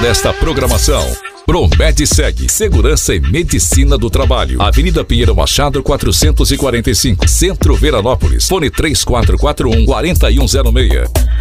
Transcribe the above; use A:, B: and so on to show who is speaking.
A: desta programação. Promed-Seg, Segurança e Medicina do Trabalho. Avenida Pinheiro Machado, 445, Centro Veranópolis. Fone 3441-4106.